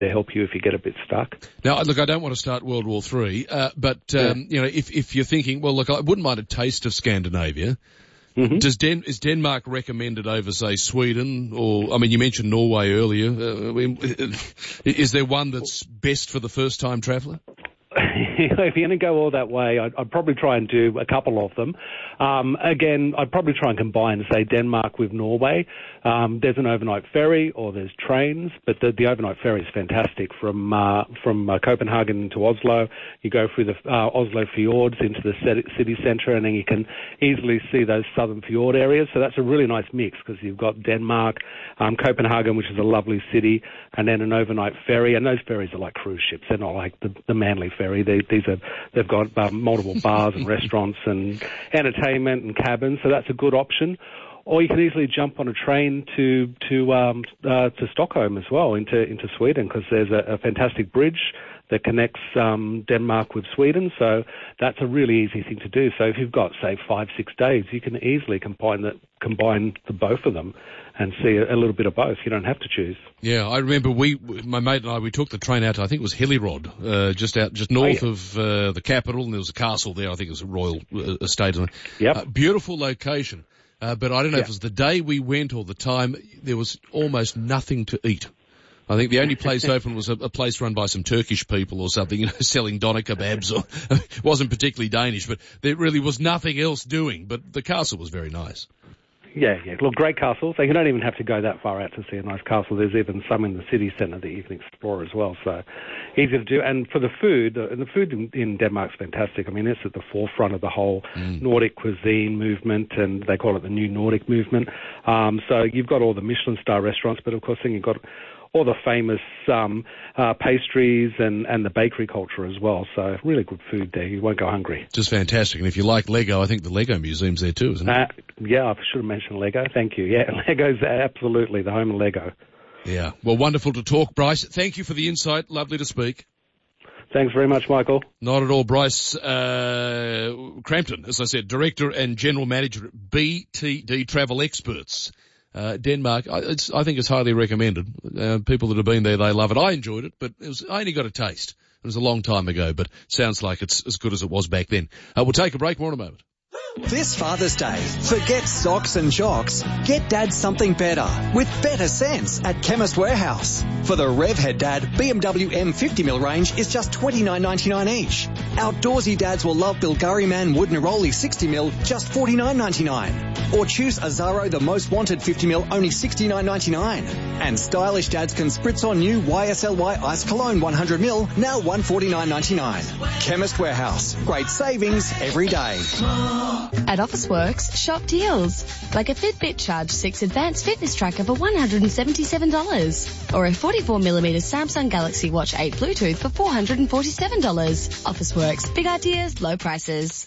to help you if you get a bit stuck. Now, look, I don't want to start World War III, but if you're thinking, well, look, I wouldn't mind a taste of Scandinavia. Mm-hmm. Is Denmark recommended over, say, Sweden? Or, I mean, you mentioned Norway earlier. Is there one that's best for the first-time traveller? If you're going to go all that way, I'd probably try and do a couple of them. Again, I'd probably try and combine, say, Denmark with Norway. There's an overnight ferry or there's trains, but the overnight ferry is fantastic from Copenhagen to Oslo. You go through the Oslo fjords into the city centre, and then you can easily see those southern fjord areas. So that's a really nice mix because you've got Denmark, Copenhagen, which is a lovely city, and then an overnight ferry. And those ferries are like cruise ships. They're not like the Manly ferry. They've got multiple bars and restaurants and entertainment and cabins. So that's a good option. Or you can easily jump on a train to Stockholm as well, into Sweden, because there's a fantastic bridge that connects Denmark with Sweden. So that's a really easy thing to do. So if you've got, say, 5-6 days, you can easily combine the both of them and see a little bit of both. You don't have to choose. Yeah, I remember my mate and I, we took the train out to, I think it was Hillerød, just north of the capital, and there was a castle there. I think it was a royal estate. Yep. Beautiful location. But I don't know if it was the day we went or the time, there was almost nothing to eat. I think the only place open was a place run by some Turkish people or something, selling doner kebabs. It wasn't particularly Danish, but there really was nothing else doing. But the castle was very nice. Yeah. Look, great castles. So you don't even have to go that far out to see a nice castle. There's even some in the city centre that you can explore as well. So easy to do. And for the food, the food in Denmark's fantastic. I mean, it's at the forefront of the whole Nordic cuisine movement, and they call it the New Nordic movement. So you've got all the Michelin-star restaurants, but of course then you've got all the famous pastries and the bakery culture as well. So really good food there. You won't go hungry. Just fantastic. And if you like Lego, I think the Lego Museum's there too, isn't it? Yeah, I should have mentioned Lego. Thank you. Yeah, Lego's absolutely the home of Lego. Yeah. Well, wonderful to talk, Bryce. Thank you for the insight. Lovely to speak. Thanks very much, Michael. Not at all. Bryce Crampton, as I said, Director and General Manager at BTD Travel Experts. Denmark, I think it's highly recommended. People that have been there, they love it. I enjoyed it, but I only got a taste. It was a long time ago, but sounds like it's as good as it was back then. We'll take a break. More in a moment. This Father's Day, forget socks and shocks. Get Dad something better with better sense at Chemist Warehouse. For the Revhead Dad BMW M50mm range is just $29.99 each. Outdoorsy dads will love Bilgari Man Wood Neroli 60mm, just $49.99. Or choose Azaro The Most Wanted 50mm, only $69.99. And stylish dads can spritz on new YSLY Ice Cologne 100ml, now $149.99. Chemist Warehouse. Great savings every day. At Officeworks, shop deals. Like a Fitbit Charge 6 Advanced Fitness Tracker for $177. Or a 44mm Samsung Galaxy Watch 8 Bluetooth for $447. Officeworks. Big ideas, low prices.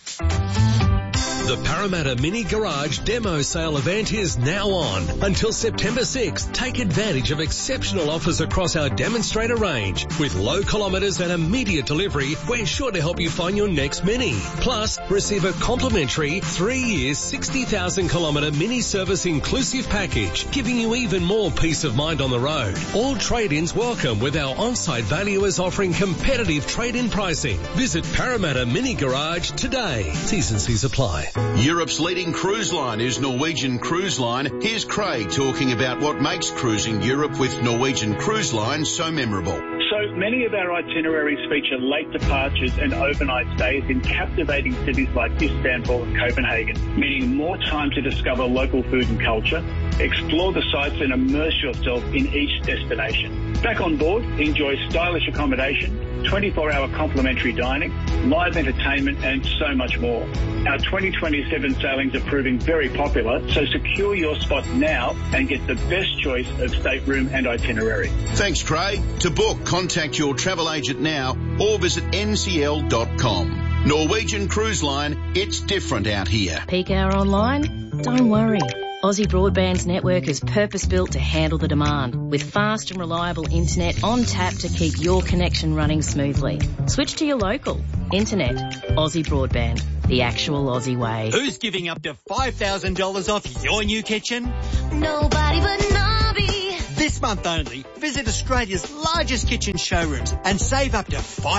The Parramatta Mini Garage Demo Sale event is now on. Until September 6th, take advantage of exceptional offers across our demonstrator range. With low kilometres and immediate delivery, we're sure to help you find your next Mini. Plus, receive a complimentary 3-year, 60,000-kilometre Mini service inclusive package, giving you even more peace of mind on the road. All trade-ins welcome, with our on-site valuers offering competitive trade-in pricing. Visit Parramatta Mini Garage today. T's and C's apply. Europe's leading cruise line is Norwegian Cruise Line. Here's Craig talking about what makes cruising Europe with Norwegian Cruise Line so memorable. So many of our itineraries feature late departures and overnight stays in captivating cities like Istanbul and Copenhagen, meaning more time to discover local food and culture, explore the sites and immerse yourself in each destination. Back on board, enjoy stylish accommodation, 24-hour complimentary dining, live entertainment and so much more. Our 2027 sailings are proving very popular, so secure your spot now and get the best choice of stateroom and itinerary. Thanks, Craig. To book, contact your travel agent now or visit ncl.com. Norwegian Cruise Line, it's different out here. Peak hour online? Don't worry. Aussie Broadband's network is purpose-built to handle the demand, with fast and reliable internet on tap to keep your connection running smoothly. Switch to your local. Internet. Aussie Broadband. The actual Aussie way. Who's giving up to $5,000 off your new kitchen? Nobody but Nobby. This This month only, visit Australia's largest kitchen showrooms and save up to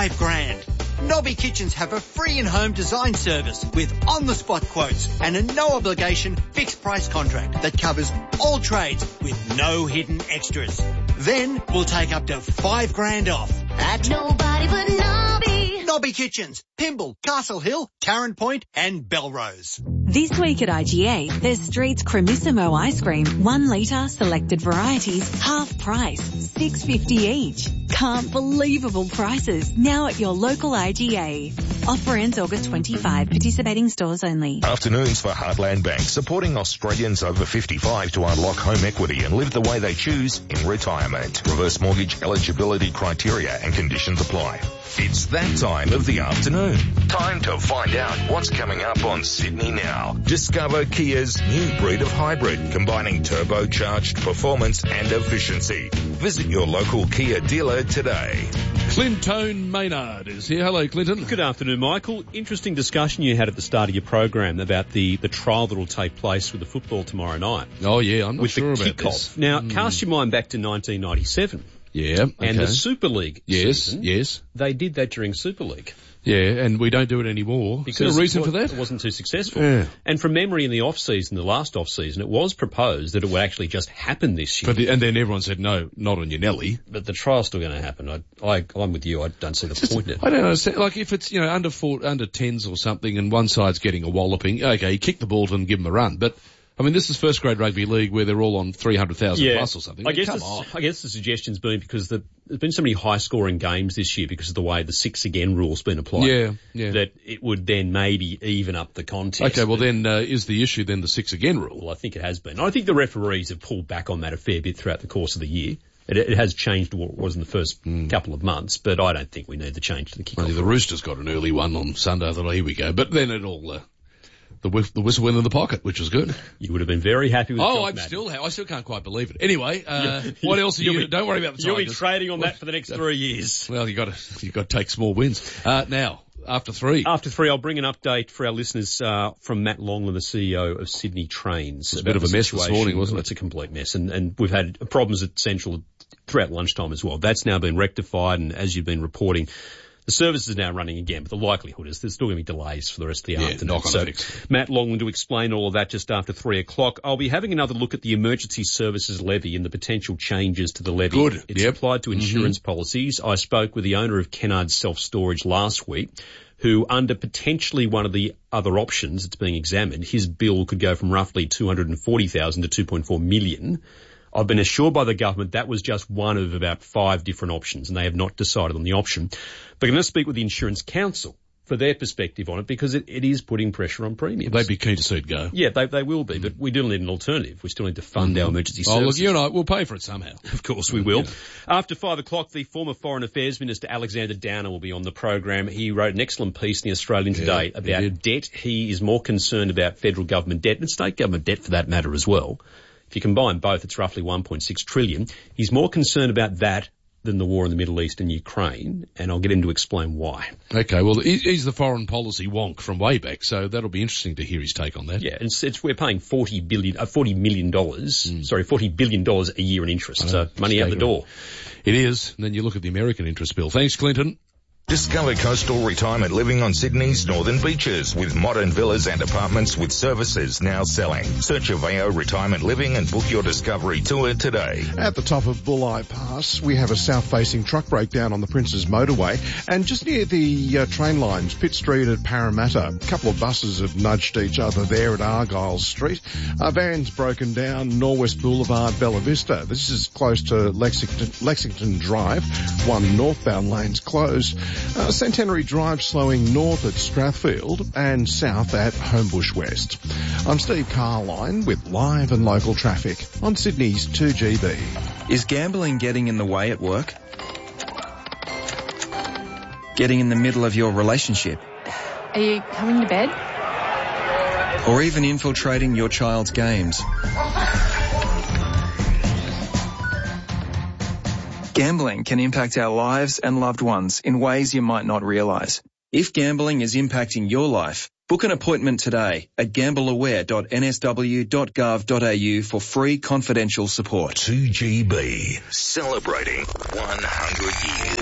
$5,000. Nobby Kitchens have a free in-home design service with on-the-spot quotes and a no-obligation fixed-price contract that covers all trades with no hidden extras. Then we'll take up to $5,000 off at Nobody but Nobby. Nobby Kitchens, Pymble, Castle Hill, Tarrant Point and Belrose. This week at IGA, there's Street's Cremissimo ice cream, 1 litre, selected varieties, half price, $6.50 each. Can't believable prices, now at your local IGA. Offer ends August 25, participating stores only. Afternoons for Heartland Bank, supporting Australians over 55 to unlock home equity and live the way they choose in retirement. Reverse mortgage eligibility criteria and conditions apply. It's that time of the afternoon. Time to find out what's coming up on Sydney Now. Discover Kia's new breed of hybrid, combining turbocharged performance and efficiency. Visit your local Kia dealer today. Clinton Maynard is here. Hello, Clinton. Good afternoon, Michael. Interesting discussion you had at the start of your program about the trial that will take place with the football tomorrow night. Oh, yeah, I'm not sure about kickoff. This. Now, cast your mind back to 1997. Yeah, okay. And the Super League season. Yes. They did that during Super League. Yeah, and we don't do it anymore. Because is there a reason for that? It wasn't too successful. Yeah. And from memory, in the off-season, the last off-season, it was proposed that it would actually just happen this year. And then everyone said, no, not on your Nelly. But the trial's still going to happen. I'm with you. I don't see the point in it. I don't understand. Like, if it's, under 10s or something and one side's getting a walloping, okay, you kick the ball to them and give them a run. But, I mean, this is first grade rugby league where they're all on 300,000 plus or something. I guess the suggestion's been because there's been so many high scoring games this year because of the way the 6 again rule's been applied. Yeah. That it would then maybe even up the contest. Okay, well then, is the issue then the 6 again rule? Well, I think it has been. I think the referees have pulled back on that a fair bit throughout the course of the year. It has changed to what it was in the first couple of months, but I don't think we need the change to the kickoff. The Roosters got an early one on Sunday. I thought, here we go. But then it all, the whistle went in the pocket, which was good. You would have been very happy with I still can't quite believe it. Anyway, what else are you don't worry about the Tigers. You'll be trading on that for the next 3 years. Well, you got to take small wins. Now, after 3. After 3, I'll bring an update for our listeners from Matt Longland, the CEO of Sydney Trains. It's a bit of a mess this morning, wasn't it? It's a complete mess. And we've had problems at Central throughout lunchtime as well. That's now been rectified, and as you've been reporting, the service is now running again, but the likelihood is there's still going to be delays for the rest of the afternoon. So Matt Longland to explain all of that just after 3 o'clock. I'll be having another look at the emergency services levy and the potential changes to the levy. Good. It's applied to insurance policies. I spoke with the owner of Kennard Self-Storage last week, who under potentially one of the other options that's being examined, his bill could go from roughly $240,000 to $2.4 million. I've been assured by the government that was just one of about 5 different options, and they have not decided on the option. But I'm going to speak with the Insurance Council for their perspective on it, because it is putting pressure on premiums. They'd be keen to see it go. Yeah, they will be, but we do need an alternative. We still need to fund our emergency services. Oh, look, you and I, we'll pay for it somehow. Of course we will. After 5 o'clock, the former Foreign Affairs Minister Alexander Downer will be on the program. He wrote an excellent piece in the Australian today about debt. He is more concerned about federal government debt and state government debt for that matter as well. If you combine both, it's roughly $1.6 trillion. He's more concerned about that than the war in the Middle East and Ukraine, and I'll get him to explain why. Okay, well, he's the foreign policy wonk from way back, so that'll be interesting to hear his take on that. Yeah, we're paying $40 billion a year in interest, so money out the door. It is, and then you look at the American interest bill. Thanks, Clinton. Discover coastal retirement living on Sydney's northern beaches with modern villas and apartments with services now selling. Search Aveo Retirement Living and book your discovery tour today. At the top of Bulli Pass, we have a south-facing truck breakdown on the Princes Motorway, and just near the train lines, Pitt Street at Parramatta, a couple of buses have nudged each other there at Argyle Street. Van's broken down, Norwest Boulevard, Bella Vista. This is close to Lexington Drive. One northbound lane's closed. Centenary Drive slowing north at Strathfield and south at Homebush West. I'm Steve Carline with live and local traffic on Sydney's 2GB. Is gambling getting in the way at work? Getting in the middle of your relationship? Are you coming to bed? Or even infiltrating your child's games? Gambling can impact our lives and loved ones in ways you might not realise. If gambling is impacting your life, Book an appointment today at gambleaware.nsw.gov.au for free confidential support. 2GB, celebrating 100 years.